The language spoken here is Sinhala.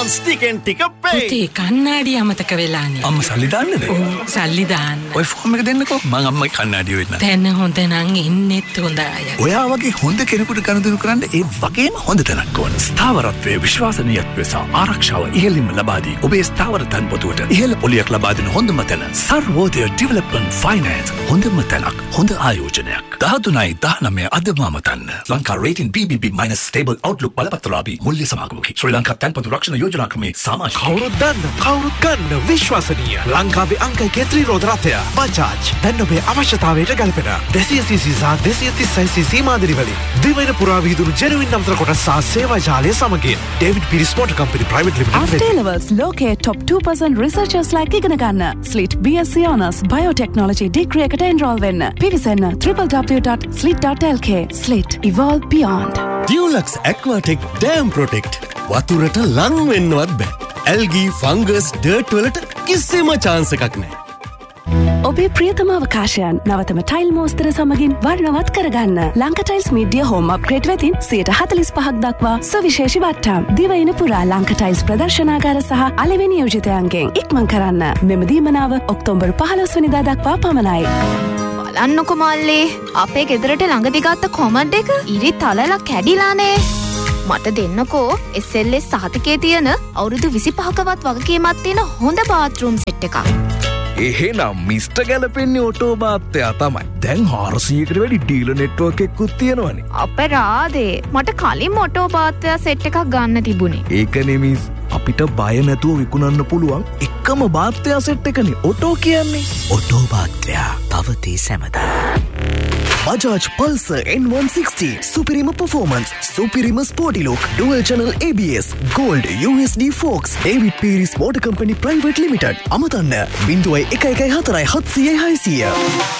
chance ටිකෙන් ටික පේ. පුතේ කන්නාඩි අමතක වෙලානේ. අම්ම සල්ලි දාන්නද? සල්ලි දාන්න. ඔය ෆෝම් එක දෙන්නකෝ. මං අම්මගේ කන්නාඩිය වෙන්න. තැන හොඳ නම් එන්නෙත් හොඳ අය. ඔයා වගේ හොඳ කෙනෙකුට ගනුදෙනු කරන්න ඒ වගේම හොඳ තැනක් ඕන. ස්ථාවරත්වයේ විශ්වාසනීයත්වය සහ ආරක්ෂාව ඉහළින්ම ලබා දී ඔබේ ස්ථාවර තන්පොතුවට ඉහළ පොලියක් ලබා දෙන හොඳම තැන සර්වෝදය ඩෙවලොප්මන්ට් ෆයිනෑන්ස්. හොඳම තැනක්, හොඳ ආයෝජනයක්. 13/19 අදම අමතන්න. Lanka rating BBB- stable Outlook බලපත්‍රලාභී මුල්‍ය සමාගමකි. ශ්‍රී ලංකා තන්පතු රක්ෂණ යෝජනා ක්‍රමේ සමාජික. කවුරුත් ගන්න විශ්වාසනීය ලංකාවේ අංක කේත්‍රී රෝද රථය බජාජ්. දැන් ඔබේ අවශ්‍යතාවයට ගැලපෙන 200cc සහ 230cc මාදිරි වලින් දිවයින පුරා විහිදුණු ජෙනුවින් නම්තර කොටස් සහ සේවා ජාලය සමගින් ඩේවිඩ් පිරිස් motor company private limited. After levels ලෝකයේ top 2% researchers like ඉගෙන ගන්න slit BSc Honours Biotechnology degree එකට enroll වෙන්න. පිවිසන්න www.slit.lk. Slit evolve beyond. Dulux Aquatic Dam Protect. වතුරට ලං වෙන්නවත් බෑ. ඇල්ගී, ෆංගස්, ඩර්ට් වලට කිසිම chance එකක් නෑ. ඔබේ ප්‍රියතම අවකාශයන් නවතම ටයිල් මෝස්තර සමගින් වර්ණවත් කරගන්න. Lanka tiles media home upgrade වෙතින් 45% දක්වා සවිශේෂී වට්ටම්. දිවයින පුරා ලංකා ටයිල්ස් ප්‍රදර්ශනාගාර සහ අලෙවි නියෝජිතයන්ගෙන් ඉක්මන් කරන්න. මෙම දීමනාව ඔක්තෝබර් 15 වෙනිදා දක්වා පමණයි. බලන්නකො මල්ලි, අපේ ගෙදරට ළඟදි ගත්ත කොමඩ් එක ඉරි තලලා කැඩිලානේ. මට දෙන්නකෝ SLS සහතිකයේ තියෙන අවුරුදු 25කවත් වගකීමක් තියෙන හොඳ බාත්රූම් සෙට් එකක්. එහෙනම් මිස්ටර් ගැලපෙන්නේ ඔටෝ බාත්තයා තමයි. දැන් 400කට වැඩි ඩීලර් නෙට්වර්ක් එකකුත් තියෙනවනේ. අපරාදේ, මට කලින් ඔටෝ බාත්තයා සෙට් එකක් ගන්න තිබුණේ. ඒකනේ මිස්, අපිට බය නැතුව විකුණන්න පුළුවන් එකම බාත්තයා සෙට් එකනේ ඔටෝ කියන්නේ. ඔටෝ බාත්තයා පවතී සැමදා. Bajaj Pulsar N160 Superior Performance, Superior Sporty Look, Dual Channel ABS, Gold USD Fox, David Pierce Motor Company Private Limited. අමතන්න 0114 700 600.